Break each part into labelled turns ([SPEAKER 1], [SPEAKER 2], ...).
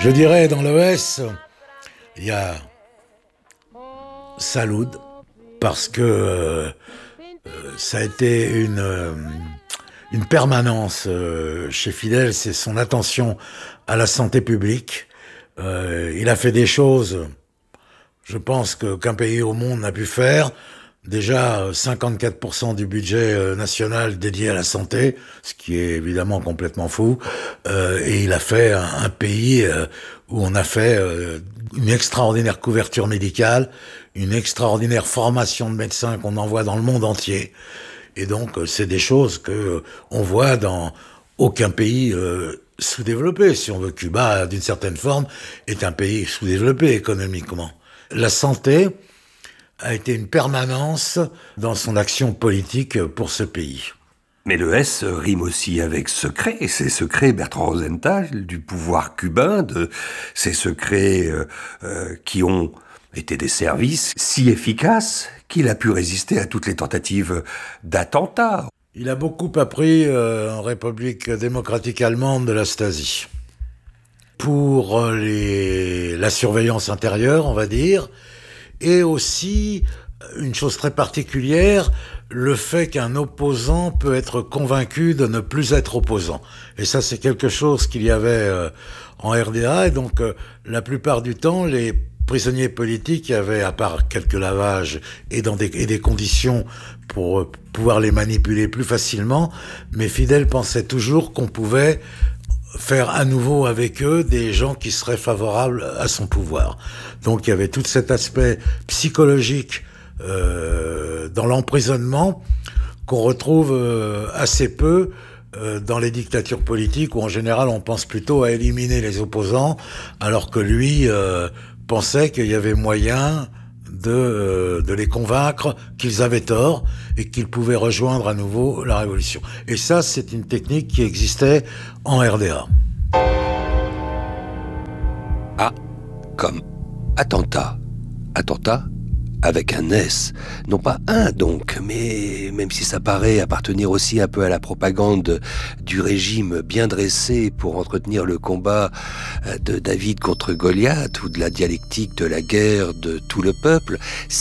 [SPEAKER 1] Je dirais dans l'ES, il y a Saloud, parce que ça a été une permanence chez Fidel, c'est son attention à la santé publique. Il a fait des choses, je pense, qu'un pays au monde n'a pu faire. Déjà, 54% du budget national dédié à la santé, ce qui est évidemment complètement fou. Et il a fait un pays où on a fait une extraordinaire couverture médicale, une extraordinaire formation de médecins qu'on envoie dans le monde entier. Et donc, c'est des choses que on voit dans aucun pays sous-développé. Si on veut, Cuba, d'une certaine forme, est un pays sous-développé économiquement. La santé a été une permanence dans son action politique pour ce pays.
[SPEAKER 2] Mais le S rime aussi avec secret, et ces secrets, Bertrand Rosenthal, du pouvoir cubain, de ces secrets qui ont été des services si efficaces qu'il a pu résister à toutes les tentatives d'attentats.
[SPEAKER 1] Il a beaucoup appris en République démocratique allemande de la Stasi. Pour la surveillance intérieure, on va dire, et aussi, une chose très particulière, le fait qu'un opposant peut être convaincu de ne plus être opposant. Et ça, c'est quelque chose qu'il y avait en RDA. Et donc, la plupart du temps, les prisonniers politiques avaient, à part quelques lavages et dans des conditions pour pouvoir les manipuler plus facilement, mais Fidel pensait toujours qu'on pouvait faire à nouveau avec eux des gens qui seraient favorables à son pouvoir. Donc il y avait tout cet aspect psychologique dans l'emprisonnement qu'on retrouve assez peu dans les dictatures politiques où en général on pense plutôt à éliminer les opposants, alors que lui pensait qu'il y avait moyen de les convaincre qu'ils avaient tort et qu'ils pouvaient rejoindre à nouveau la révolution. Et ça, c'est une technique qui existait en RDA.
[SPEAKER 2] A comme attentat. Attentat avec un S. Non pas un donc, mais même si ça paraît appartenir aussi un peu à la propagande du régime bien dressé pour entretenir le combat de David contre Goliath ou de la dialectique de la guerre de tout le peuple,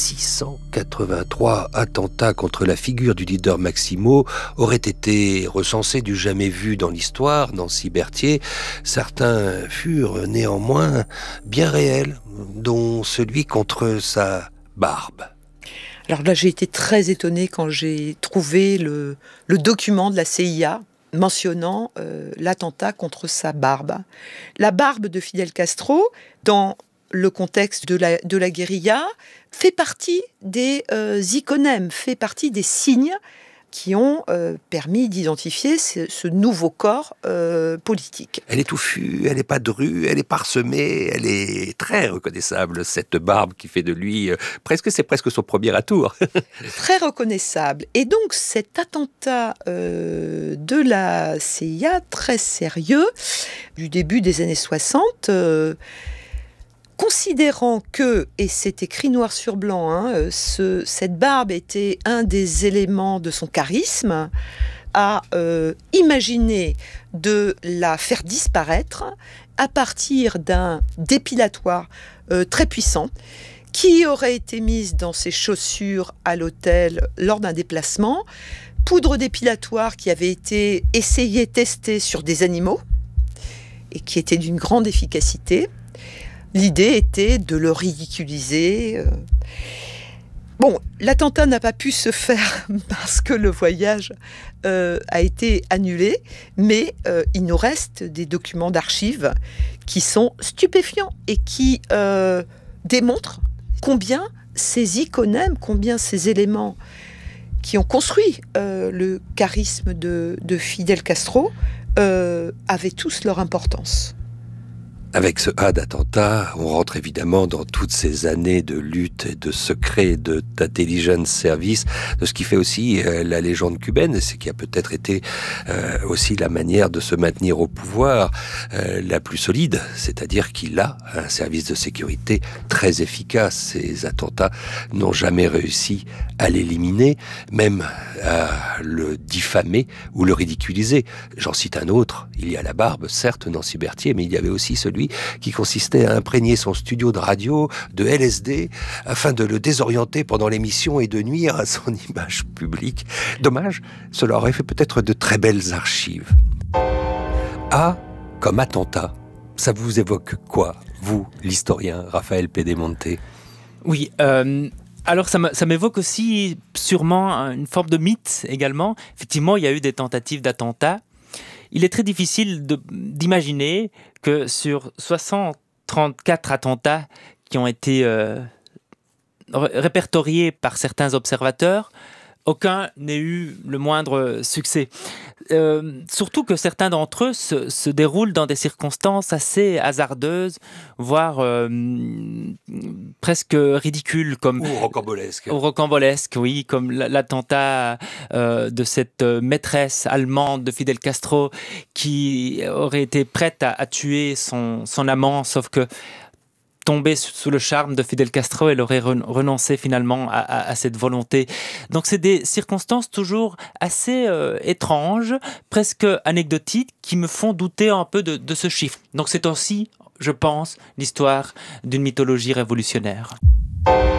[SPEAKER 2] 683 attentats contre la figure du leader Maximo auraient été recensés du jamais vu dans l'histoire, Nancy Berthier. Certains furent néanmoins bien réels, dont celui contre sa barbe.
[SPEAKER 3] Alors là, j'ai été très étonnée quand j'ai trouvé le document de la CIA mentionnant l'attentat contre sa barbe. La barbe de Fidel Castro, dans le contexte de la guérilla, fait partie des iconèmes, fait partie des signes qui ont permis d'identifier ce nouveau corps politique.
[SPEAKER 2] Elle est touffue, elle n'est pas drue, elle est parsemée, elle est très reconnaissable, cette barbe qui fait de lui c'est presque son premier atour.
[SPEAKER 3] Très reconnaissable. Et donc cet attentat de la CIA, très sérieux, du début des années 60, considérant que, et c'est écrit noir sur blanc, cette barbe était un des éléments de son charisme, a imaginé de la faire disparaître à partir d'un dépilatoire très puissant qui aurait été mise dans ses chaussures à l'hôtel lors d'un déplacement, poudre dépilatoire qui avait été essayée, testée sur des animaux et qui était d'une grande efficacité. L'idée était de le ridiculiser. Bon, l'attentat n'a pas pu se faire parce que le voyage a été annulé, mais il nous reste des documents d'archives qui sont stupéfiants et qui démontrent combien ces iconèmes, combien ces éléments qui ont construit le charisme de Fidel Castro avaient tous leur importance.
[SPEAKER 2] Avec ce A d'attentat, on rentre évidemment dans toutes ces années de lutte et de secret, d'intelligence service, de ce qui fait aussi la légende cubaine, ce qui a peut-être été aussi la manière de se maintenir au pouvoir la plus solide, c'est-à-dire qu'il a un service de sécurité très efficace. Ces attentats n'ont jamais réussi à l'éliminer, même à le diffamer ou le ridiculiser. J'en cite un autre, il y a la barbe, certes, Nancy Berthier, mais il y avait aussi celui lui, qui consistait à imprégner son studio de radio de LSD afin de le désorienter pendant l'émission et de nuire à son image publique. Dommage, cela aurait fait peut-être de très belles archives. A comme attentat. Ça vous évoque quoi, vous, l'historien Raphaël Pedemonte?
[SPEAKER 4] Oui, alors ça m'évoque aussi sûrement une forme de mythe également. Effectivement, il y a eu des tentatives d'attentats. Il est très difficile d'imaginer que sur 634 attentats qui ont été répertoriés par certains observateurs, aucun n'ait eu le moindre succès. Surtout que certains d'entre eux se déroulent dans des circonstances assez hasardeuses, voire presque ridicules. Ou rocambolesques, oui, comme l'attentat de cette maîtresse allemande de Fidel Castro qui aurait été prête à tuer son amant, sauf que tombée sous le charme de Fidel Castro, elle aurait renoncé finalement à cette volonté. Donc c'est des circonstances toujours assez étranges, presque anecdotiques, qui me font douter un peu de ce chiffre. Donc c'est aussi, je pense, l'histoire d'une mythologie révolutionnaire.